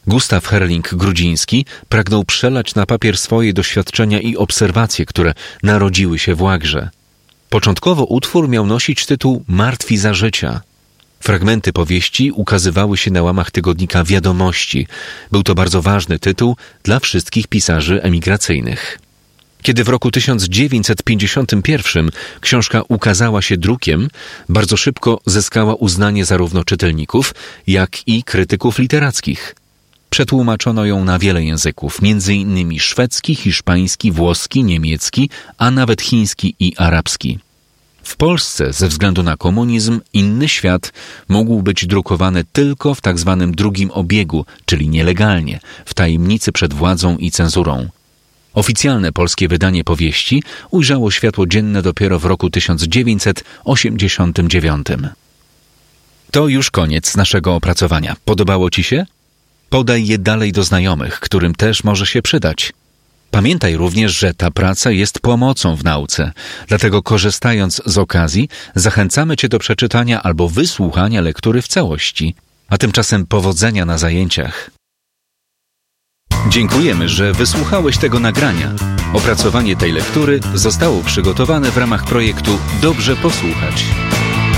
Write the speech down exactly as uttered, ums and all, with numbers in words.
Gustaw Herling-Grudziński pragnął przelać na papier swoje doświadczenia i obserwacje, które narodziły się w łagrze. Początkowo utwór miał nosić tytuł Martwi za życia. Fragmenty powieści ukazywały się na łamach tygodnika Wiadomości. Był to bardzo ważny tytuł dla wszystkich pisarzy emigracyjnych. Kiedy w roku tysiąc dziewięćset pięćdziesiątym pierwszym książka ukazała się drukiem, bardzo szybko zyskała uznanie zarówno czytelników, jak i krytyków literackich. Przetłumaczono ją na wiele języków, między innymi szwedzki, hiszpański, włoski, niemiecki, a nawet chiński i arabski. W Polsce ze względu na komunizm Inny świat mógł być drukowany tylko w tak zwanym drugim obiegu, czyli nielegalnie, w tajemnicy przed władzą i cenzurą. Oficjalne polskie wydanie powieści ujrzało światło dzienne dopiero w roku tysiąc dziewięćset osiemdziesiątym dziewiątym. To już koniec naszego opracowania. Podobało Ci się? Podaj je dalej do znajomych, którym też może się przydać. Pamiętaj również, że ta praca jest pomocą w nauce, dlatego korzystając z okazji zachęcamy Cię do przeczytania albo wysłuchania lektury w całości, a tymczasem powodzenia na zajęciach. Dziękujemy, że wysłuchałeś tego nagrania. Opracowanie tej lektury zostało przygotowane w ramach projektu Dobrze posłuchać.